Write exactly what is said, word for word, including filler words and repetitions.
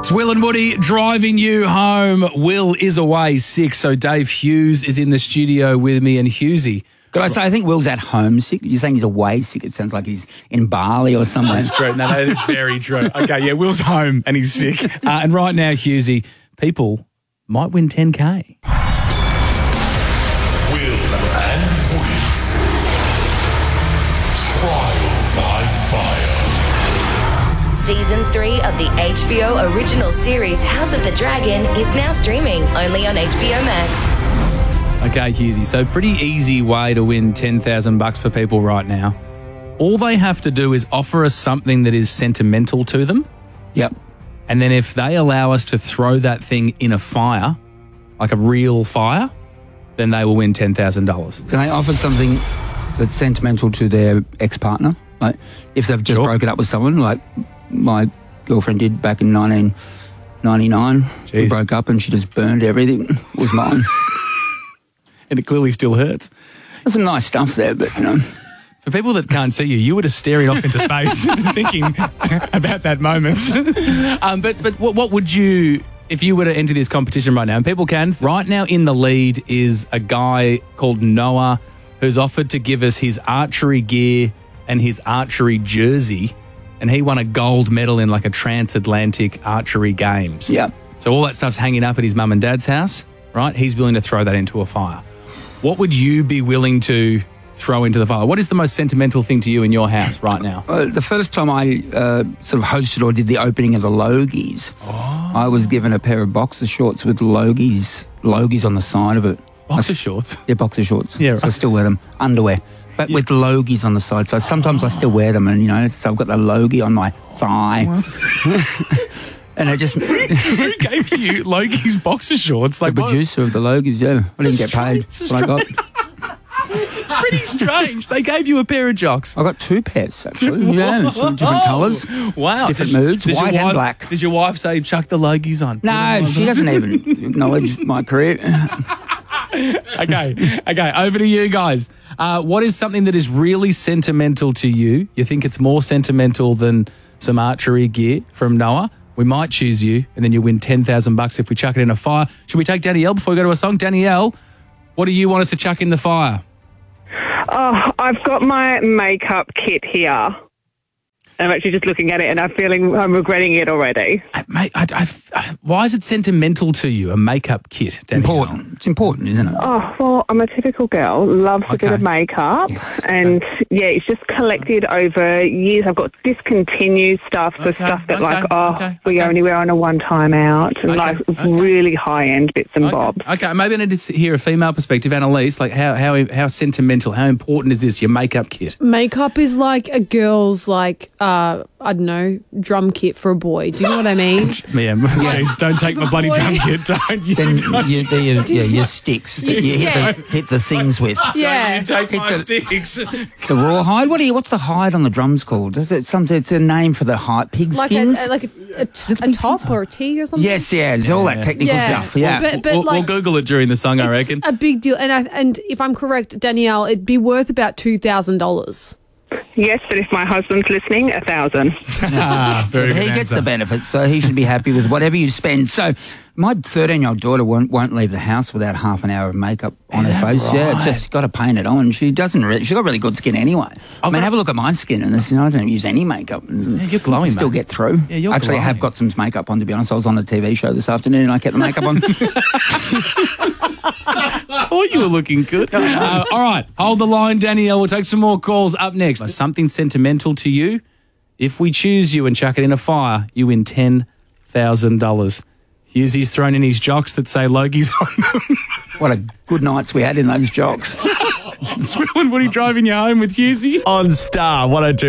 It's Will and Woody driving you home. Will is away sick, so Dave Hughes is in the studio with me. And Hughesy, Could I say, I think Will's at home sick. You're saying he's away sick. It sounds like he's in Bali or somewhere. That's true. No, that is very true. Okay, yeah, Will's home and he's sick. Uh, and right now, Hughesy, people might win ten K. Will and Woody's Trial by Fire. Season three of the H B O original series House of the Dragon is now streaming only on H B O Max. Okay, Hughesy, so pretty easy way to win ten thousand bucks for people right now. All they have to do is offer us something that is sentimental to them. Yep. And then if they allow us to throw that thing in a fire, like a real fire, then they will win ten thousand dollars. Can they offer something that's sentimental to their ex-partner? Like if they've just Sure. broken up with someone, like my girlfriend did back in nineteen ninety-nine. We Jeez. broke up and she just burned everything. It was mine. And it clearly still hurts. There's some nice stuff there, but, you know. For people that can't see you, you were just staring off into space thinking about that moment. um, but but what, what would you, if you were to enter this competition right now, and people can, right now in the lead is a guy called Noah who's offered to give us his archery gear and his archery jersey, and he won a gold medal in like a transatlantic archery games. Yeah. So all that stuff's hanging up at his mum and dad's house, right? He's willing to throw that into a fire. What would you be willing to throw into the fire? What is the most sentimental thing to you in your house right now? Uh, the first time I uh, sort of hosted or did the opening of the Logies, Oh. I was given a pair of boxer shorts with Logies, Logies on the side of it. Boxer I, shorts? Yeah, boxer shorts. Yeah, So I right. still wear them. Underwear. But with Logies on the side. So sometimes I still wear them and, you know, so I've got the Logie on my thigh. And I just... Who gave you Loki's boxer shorts? Like the what? producer of the Logies, yeah. I didn't get paid. It's But I got, It's pretty strange. They gave you a pair of jocks. I got two pairs, actually. Yeah, some different colours. Wow. Different Does- moods, does your white and wife- black. Does your wife say, chuck the Logies on? No, she doesn't even acknowledge my career. Okay, okay, over to you guys. Uh, what is something that is really sentimental to you? You think it's more sentimental than some archery gear from Noah? We might choose you, and then you win ten thousand bucks if we chuck it in a fire. Should we take Danielle before we go to a song? Danielle, what do you want us to chuck in the fire? Oh, I've got my makeup kit here. I'm actually just looking at it and I'm feeling, I'm regretting it already. I, mate, I, I, I- why is it sentimental to you, a makeup kit, Danielle? Important. It's important, isn't it? Oh, well, I'm a typical girl, loves a bit Okay. of makeup. Yes. And, yeah, it's just collected over years. I've got discontinued stuff, so Okay, stuff that, okay, like, oh, okay, we okay. only wear on a one-time out. And, Okay, like, okay. really high-end bits and Okay. bobs. Okay, maybe I need to hear a female perspective. Annalise, like how how how sentimental, how important is this, your makeup kit? Makeup is like a girl's, like, uh, I don't know, drum kit for a boy. Do you know what I mean? Yeah, please don't take my bloody drum kit, don't you? Then Don't you, the, your, yeah, your sticks that you hit the, hit the things with. Yeah. you take Hit my the- sticks. The rawhide. What do you? What's the hide on the drums called? Is it something? It's a name for the hide. Pig Like a, skins. a like a, a, t- a top or a tee or something. yes, yeah. It's all that technical Yeah. stuff. Yeah. But, but we'll, like, we'll Google it during the song, I it's reckon. a big deal. And I, and if I'm correct, Danielle, it'd be worth about two thousand dollars. Yes, but if my husband's listening, a thousand. Ah, very he good gets answer. the benefits, so he should be happy with whatever you spend. So, my thirteen-year-old daughter won't, won't leave the house without half an hour of makeup on her face. Yeah, right? just got to paint it on. She doesn't. Re- she's got really good skin anyway. I mean, got- have a look at my skin, and this. You know, I don't use any makeup. Yeah, you're glowing, Still mate. get through. Yeah, you're Actually, I have glowing. got some makeup on. To be honest, I was on a T V show this afternoon, and I kept the makeup on. I thought you were looking good. Uh, all right, hold the line, Danielle. We'll take some more calls up next. Something sentimental to you? If we choose you and chuck it in a fire, you win ten thousand dollars. Hughesy's thrown in his jocks that say Logies on them. What a good nights we had in those jocks. It's Will and Woody driving you home with Hughesy. On Star one oh two.